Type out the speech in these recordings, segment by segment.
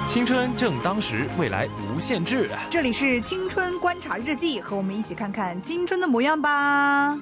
青春正当时，未来无限制。 这里是青春观察日记，和我们一起看看青春的模样吧。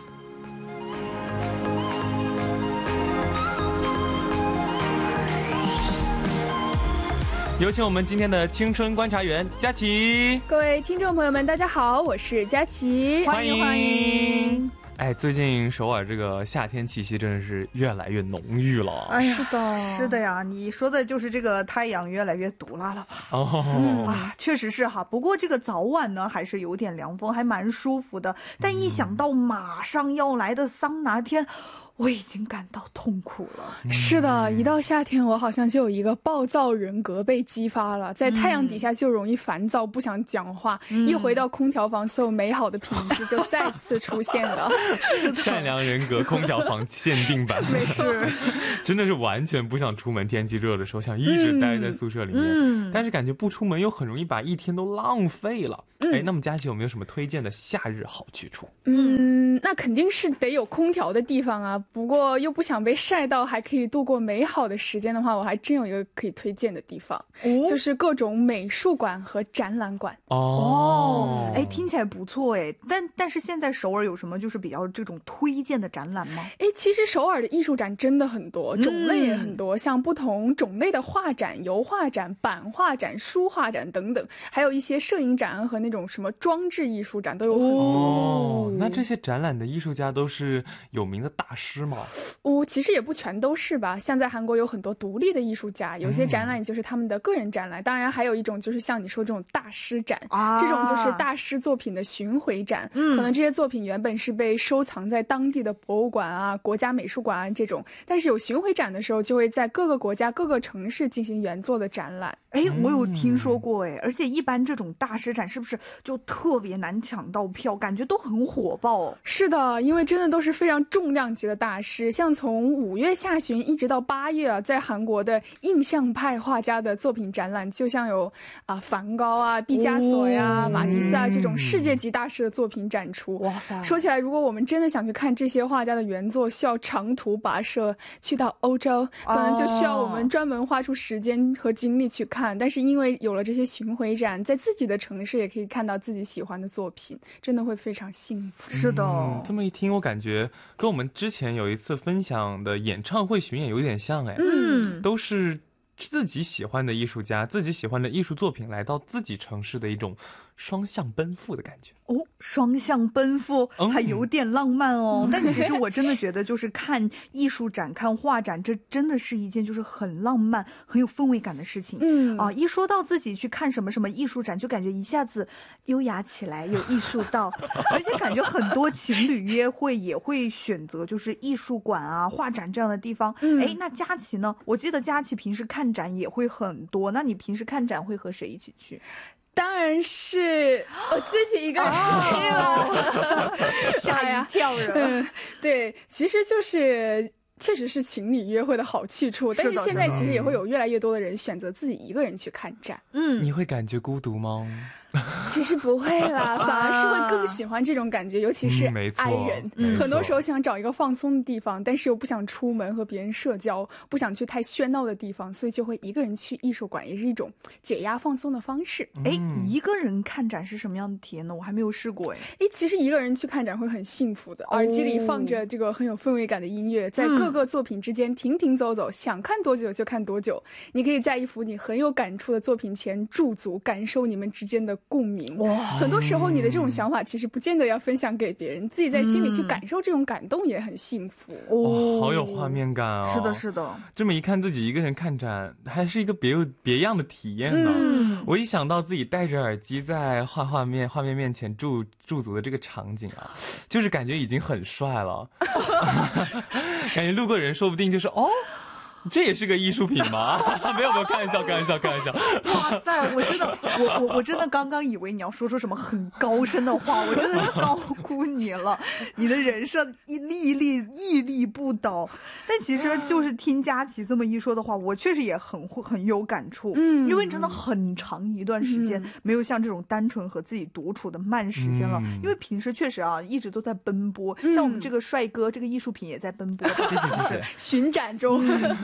有请我们今天的青春观察员佳琪。 各位听众朋友们，大家好，我是佳琪， 欢迎欢迎。 最近首尔这个夏天气息真的是越来越浓郁了。 哎呀， 是的， 是的呀，你说的就是这个太阳越来越毒辣了吧？确实是哈。不过这个早晚呢，还是有点凉风，还蛮舒服的。但一想到马上要来的桑拿天，我已经感到痛苦了。 是的，一到夏天，我好像就有一个暴躁人格被激发了，在太阳底下就容易烦躁，不想讲话。一回到空调房，所有美好的品质就再次出现了。 善良人格空调房限定版， 没错， 真的是完全不想出门。天气热的时候，想一直待在宿舍里面，但是感觉不出门又很容易把一天都浪费了。那么佳琪有没有什么推荐的夏日好去处？ 那肯定是得有空调的地方啊。不过又不想被晒到，还可以度过美好的时间的话，我还真有一个可以推荐的地方，就是各种美术馆和展览馆。 听起来不错哎。但是现在首尔有什么就是比较这种推荐的展览吗？ 其实首尔的艺术展真的很多，种类也很多，像不同种类的画展、油画展、版画展、书画展等等，还有一些摄影展和那种什么装置艺术展都有很多。 那这些展览的艺术家都是有名的大师吗？ 其实也不全都是吧，像在韩国有很多独立的艺术家，有些展览就是他们的个人展览，当然还有一种就是像你说这种大师展，这种就是大师作品的巡回展，可能这些作品原本是被收藏在当地的博物馆啊、国家美术馆啊这种，但是有巡回展的时候就会在各个国家各个城市进行原作的展览。 我有听说过而且一般这种大师展是不是就特别难抢到票，感觉都很火爆？ 是的，因为真的都是非常重量级的大师，像从5月下旬一直到8月啊，在韩国的印象派画家的作品展览，就像有梵高啊、毕加索呀、马蒂斯啊这种世界级大师的作品展出。哇塞！说起来，如果我们真的想去看这些画家的原作，需要长途跋涉去到欧洲，可能就需要我们专门花出时间和精力去看。但是因为有了这些巡回展，在自己的城市也可以看到自己喜欢的作品，真的会非常幸福。 是的， 这么一听，我感觉跟我们之前有一次分享的演唱会巡演有点像都是自己喜欢的艺术家、自己喜欢的艺术作品来到自己城市的一种双向奔赴的感觉。 双向奔赴还有点浪漫但其实我真的觉得就是看艺术展、看画展，这真的是一件就是很浪漫、很有氛围感的事情。一说到自己去看什么什么艺术展，就感觉一下子优雅起来，有艺术到而且感觉很多情侣约会也会选择就是艺术馆啊、画展这样的地方。那佳琪呢？我记得佳琪平时看展也会很多，那你平时看展会和谁一起去？ 当然是我自己一个人去了。 吓一跳人。 对，其实就是确实是情侣约会的好去处，但是现在其实也会有越来越多的人选择自己一个人去看展。 你会感觉孤独吗？ 其实不会啦，反而是会更喜欢这种感觉，尤其是爱人。很多时候想找一个放松的地方，但是又不想出门和别人社交，不想去太喧闹的地方，所以就会一个人去艺术馆，也是一种解压放松的方式。 一个人看展是什么样的体验呢？我还没有试过。 其实一个人去看展会很幸福的，耳机里放着这个很有氛围感的音乐，在各个作品之间停停走走，想看多久就看多久。你可以在一幅你很有感触的作品前驻足，感受你们之间的共鸣。很多时候你的这种想法其实不见得要分享给别人，自己在心里去感受这种感动也很幸福。 好有画面感是的是的， 这么一看自己一个人看展还是一个别样的体验呢。我一想到自己戴着耳机在画面面前驻足的这个场景就是感觉已经很帅了。感觉路过人说不定就是这也是个艺术品吗？没有，开玩笑。 哇塞，我真的刚刚以为你要说出什么很高深的话，我真的是高估你了。你的人设屹立不倒。但其实就是听佳琪这么一说的话，我确实也很有感触。因为真的很长一段时间没有像这种单纯和自己独处的慢时间了。因为平时确实一直都在奔波，像我们这个帅哥这个艺术品也在奔波。 谢谢。 巡展中。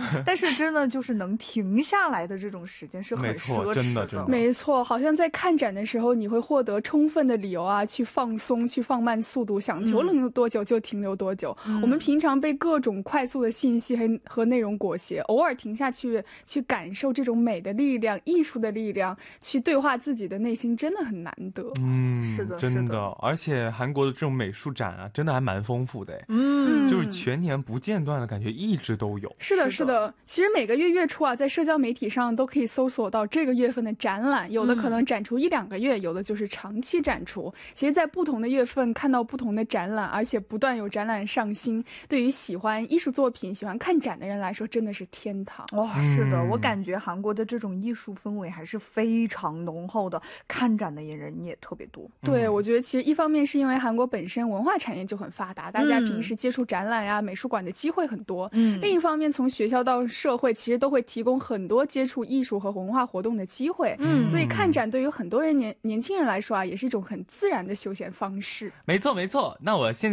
但是真的就是能停下来的这种时间是很奢侈的。 没错，好像在看展的时候，你会获得充分的理由啊，去放松，去放慢速度，想停留多久就停留多久。我们平常被各种快速的信息和内容裹挟，偶尔停下去感受这种美的力量、艺术的力量，去对话自己的内心，真的很难得。 是的， 真的。而且韩国的这种美术展啊，真的还蛮丰富的。就是全年不间断的感觉，一直都有。 是的，是的。其实每个月月初啊，在社交媒体上都可以搜索到这个月份的展览，有的可能展出1-2个月，有的就是长期展出。其实在不同的月份看到不同的展览，而且不断有展览上新，对于喜欢艺术作品、喜欢看展的人来说，真的是天堂。 哇，是的，我感觉韩国的这种艺术氛围还是非常浓厚的，看展的人也特别多。 对，我觉得其实一方面是因为韩国本身文化产业就很发达，大家平时接触展览呀、美术馆的机会很多。另一方面，从学校到社会，其实都会提供很多接触艺术和文化活动的机会。所以看展对于很多人年轻人来说啊，也是一种很自然的休闲方式。 没错没错，那我现在